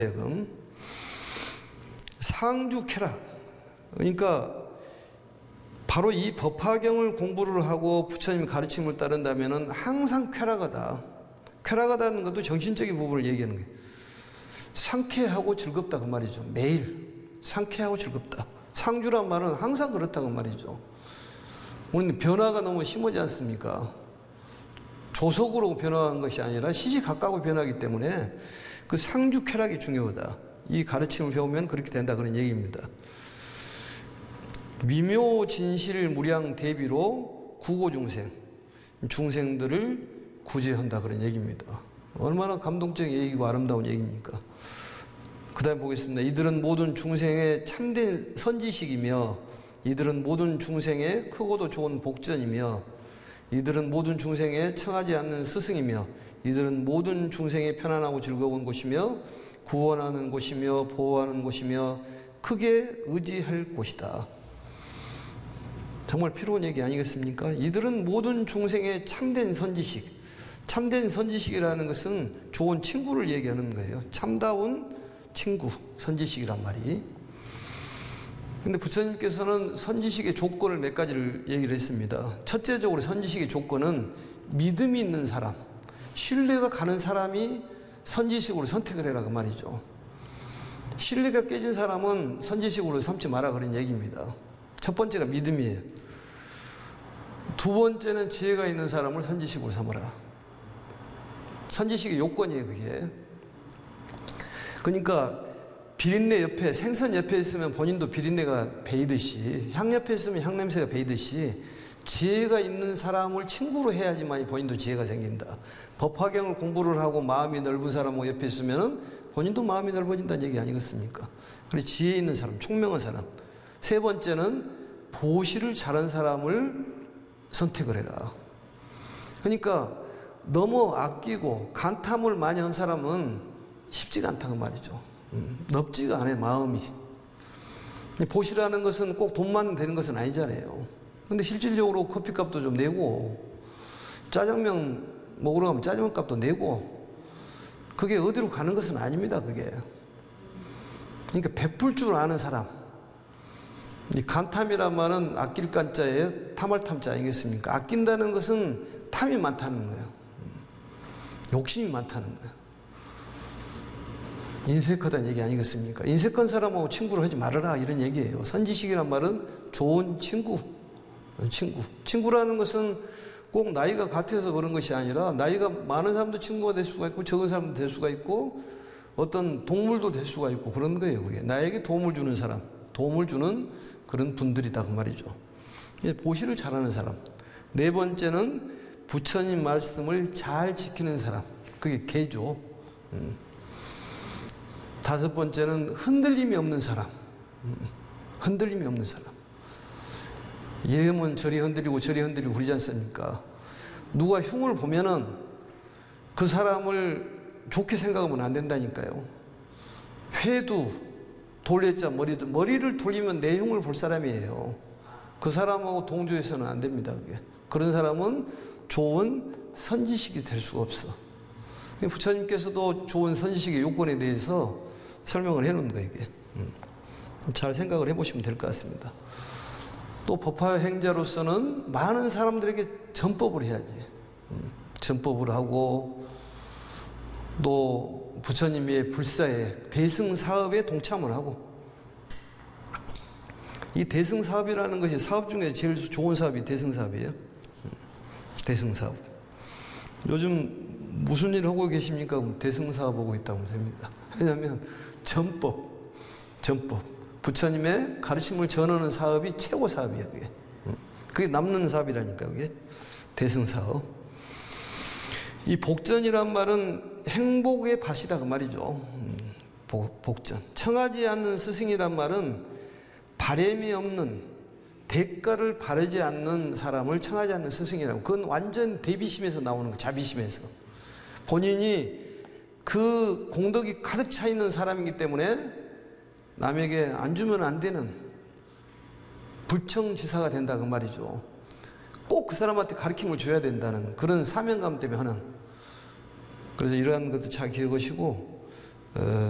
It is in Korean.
상주쾌락, 그러니까 바로 이 법화경을 공부를 하고 부처님 가르침을 따른다면 항상 쾌락하다. 쾌락하다는 것도 정신적인 부분을 얘기하는 거예요. 상쾌하고 즐겁다 그 말이죠. 매일 상쾌하고 즐겁다. 상주란 말은 항상 그렇다 그 말이죠. 우리는 변화가 너무 심하지 않습니까? 조속으로 변화한 것이 아니라 시시각각으로 변하기 때문에 그 상주 쾌락이 중요하다. 이 가르침을 배우면 그렇게 된다 그런 얘기입니다. 미묘 진실 무량 대비로 구고 중생들을 구제한다 그런 얘기입니다. 얼마나 감동적인 얘기고 아름다운 얘기입니까? 그 다음에 보겠습니다. 이들은 모든 중생의 참된 선지식이며 이들은 모든 중생의 크고도 좋은 복전이며 이들은 모든 중생의 청하지 않는 스승이며 이들은 모든 중생의 편안하고 즐거운 곳이며 구원하는 곳이며 보호하는 곳이며 크게 의지할 곳이다. 정말 필요한 얘기 아니겠습니까? 이들은 모든 중생의 참된 선지식. 참된 선지식이라는 것은 좋은 친구를 얘기하는 거예요. 참다운 친구, 선지식이란 말이. 근데 부처님께서는 선지식의 조건을 몇 가지를 얘기를 했습니다. 첫째적으로 선지식의 조건은 믿음이 있는 사람, 신뢰가 가는 사람이 선지식으로 선택을 해라 그 말이죠. 신뢰가 깨진 사람은 선지식으로 삼지 마라 그런 얘기입니다. 첫 번째가 믿음이에요. 두 번째는 지혜가 있는 사람을 선지식으로 삼아라. 선지식의 요건이에요 그게. 그러니까 비린내 옆에, 생선 옆에 있으면 본인도 비린내가 배이듯이, 향 옆에 있으면 향냄새가 배이듯이 지혜가 있는 사람을 친구로 해야지만 본인도 지혜가 생긴다. 법화경을 공부를 하고 마음이 넓은 사람하고 옆에 있으면 본인도 마음이 넓어진다는 얘기 아니겠습니까? 그래서 지혜 있는 사람, 총명한 사람. 세 번째는 보시를 잘한 사람을 선택을 해라. 그러니까 너무 아끼고 간탐을 많이 한 사람은 쉽지가 않다는 말이죠. 넓지가 않아요, 마음이. 보시라는 것은 꼭 돈만 되는 것은 아니잖아요. 근데 실질적으로 커피값도 좀 내고, 짜장면 먹으러 가면 짜장면 값도 내고, 그게 어디로 가는 것은 아닙니다, 그게. 그러니까 베풀 줄 아는 사람. 이 간탐이란 말은 아낄 간자에 탐할 탐자 아니겠습니까? 아낀다는 것은 탐이 많다는 거예요. 욕심이 많다는 거예요. 인색하다는 얘기 아니겠습니까? 인색한 사람하고 친구를 하지 말아라 이런 얘기예요. 선지식이란 말은 좋은 친구. 친구라는 것은 꼭 나이가 같아서 그런 것이 아니라 나이가 많은 사람도 친구가 될 수가 있고 적은 사람도 될 수가 있고 어떤 동물도 될 수가 있고 그런 거예요. 그게 나에게 도움을 주는 사람, 도움을 주는 그런 분들이다 그 말이죠. 보시를 잘하는 사람. 네 번째는 부처님 말씀을 잘 지키는 사람. 그게 개죠. 다섯 번째는 흔들림이 없는 사람. 흔들림이 없는 사람. 이러면 저리 흔들리고 저리 흔들리고 그러지 않습니까? 누가 흉을 보면은 그 사람을 좋게 생각하면 안 된다니까요. 회도 돌렸자 머리도, 머리를 돌리면 내 흉을 볼 사람이에요. 그 사람하고 동조해서는 안 됩니다. 그게. 그런 사람은 좋은 선지식이 될 수가 없어. 부처님께서도 좋은 선지식의 요건에 대해서 설명을 해놓은 거예요. 이게. 잘 생각을 해보시면 될 것 같습니다. 또 법화 행자로서는 많은 사람들에게 전법을 해야지. 전법을 하고 또 부처님의 불사에 대승사업에 동참을 하고 이 대승사업이라는 것이 사업 중에 제일 좋은 사업이 대승사업이에요. 대승사업. 요즘 무슨 일 하고 계십니까? 대승사업 하고 있다고 됩니다. 왜냐하면 전법. 부처님의 가르침을 전하는 사업이 최고 사업이에요. 그게 남는 사업이라니까 그게 대승사업. 이 복전이란 말은 행복의 밭이다 그 말이죠. 복전. 청하지 않는 스승이란 말은 바램이 없는 대가를 바라지 않는 사람을 청하지 않는 스승이라고. 그건 완전 대비심에서 나오는 거, 자비심에서. 본인이 그 공덕이 가득 차 있는 사람이기 때문에 남에게 안 주면 안 되는 불청지사가 된다 그 말이죠. 꼭 그 사람한테 가르침을 줘야 된다는 그런 사명감 때문에 하는. 그래서 이러한 것도 잘 기억하시고